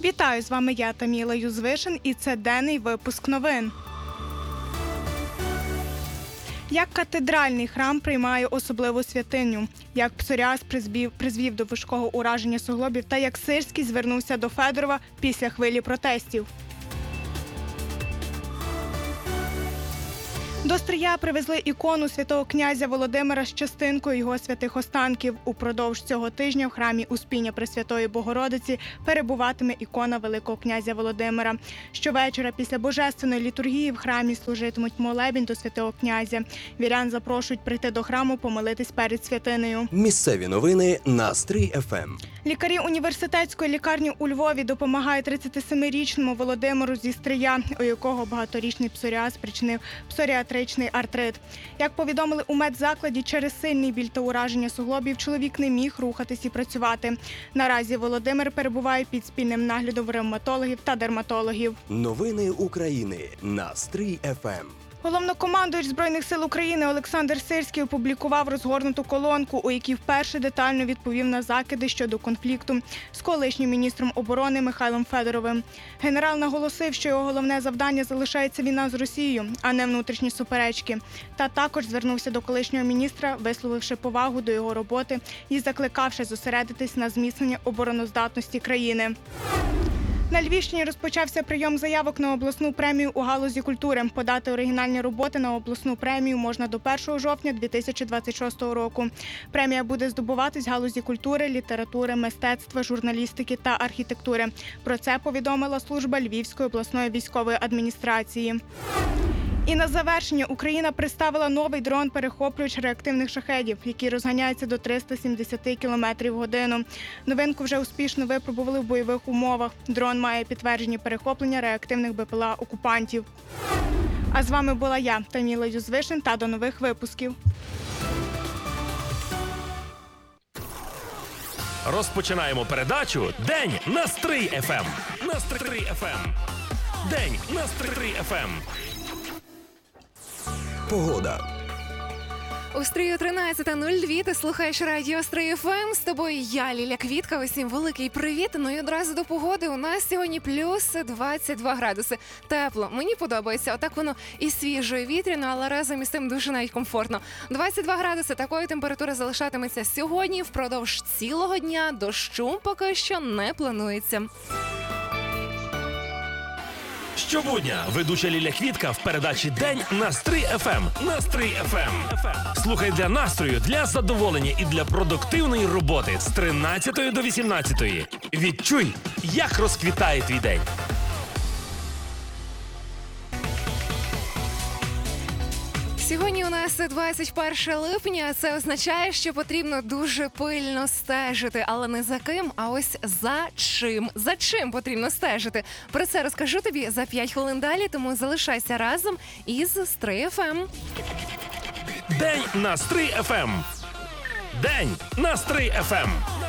Вітаю, з вами я, Таміла Юзвишин, і це денний випуск новин. Як катедральний храм приймає особливу святиню, як псоріаз призвів до важкого ураження суглобів та як Сирський звернувся до Федорова після хвилі протестів. До Стрия привезли ікону святого князя Володимира з частинкою його святих останків. Упродовж цього тижня в храмі Успіння Пресвятої Богородиці перебуватиме ікона Великого князя Володимира. Щовечора після божественної літургії в храмі служитимуть молебень до святого князя. Вірян запрошують прийти до храму помолитись перед святинею. Місцеві новини на Стрий ФМ. Лікарі університетської лікарні у Львові допомагають 37-річному Володимиру зі Стрия, у якого багаторічний псоріаз спричинив псоріатричний артрит. Як повідомили у медзакладі, через сильний біль та ураження суглобів чоловік не міг рухатись і працювати. Наразі Володимир перебуває під спільним наглядом ревматологів та дерматологів. Новини України на Стрий ФМ. Головнокомандувач Збройних сил України Олександр Сирський опублікував розгорнуту колонку, у якій вперше детально відповів на закиди щодо конфлікту з колишнім міністром оборони Михайлом Федоровим. Генерал наголосив, що його головне завдання залишається війна з Росією, а не внутрішні суперечки. Та також звернувся до колишнього міністра, висловивши повагу до його роботи і закликавши зосередитись на зміцненні обороноздатності країни. На Львівщині розпочався прийом заявок на обласну премію у галузі культури. Подати оригінальні роботи на обласну премію можна до 1 жовтня 2026 року. Премія буде здобуватись в галузі культури, літератури, мистецтва, журналістики та архітектури. Про це повідомила служба Львівської обласної військової адміністрації. І на завершення Україна представила новий дрон-перехоплювач реактивних шахедів, який розганяється до 370 км в годину. Новинку вже успішно випробували в бойових умовах. Дрон має підтверджені перехоплення реактивних БПЛА окупантів. А з вами була я, Таміла Юзвишин, та до нових випусків. Розпочинаємо передачу «День на Стрий ФМ». На Стрий ФМ. День на Стрий ФМ. Погода. У Стрию 13:02, ти слухаєш радіо Стрий ФМ. З тобою я, Ліля Квітка. Усім великий привіт. Ну і одразу до погоди. У нас сьогодні плюс 22 градуси. Тепло. Мені подобається. Отак воно і свіжо, і вітряно, але разом із тим дуже навіть комфортно. 22 градуси. Такої температури залишатиметься сьогодні. Впродовж цілого дня дощу поки що не планується. Щобудня ведуча Ліля Квітка в передачі «День на Стрий ФМ». На Стрий ФМ. Слухай для настрою, для задоволення і для продуктивної роботи з 13 до 18. Відчуй, як розквітає твій день. Сьогодні у нас 21 липня, це означає, що потрібно дуже пильно стежити, але не за ким, а ось за чим. За чим потрібно стежити? Про це розкажу тобі за 5 хвилин далі, тому залишайся разом із Стрий ФМ. День на Стрий ФМ. День на Стрий ФМ.